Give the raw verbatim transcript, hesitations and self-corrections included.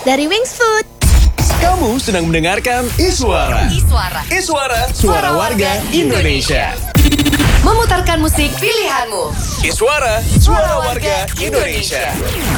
dari Wings Food. Kamu sedang mendengarkan Iswara. Iswara. Iswara, suara warga Indonesia. Memutarkan musik pilihanmu. Iswara, suara warga Indonesia.